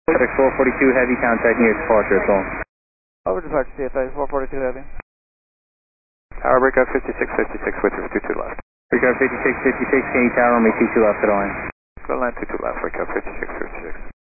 FedEx 442 Heavy, contact near departure, so. Over departure, CFA 442 Heavy. Tower breakout 5656 with your 22 left. Breakout 5656, can you tower on me 22 left to the line? Go line 22 left, breakout 5656.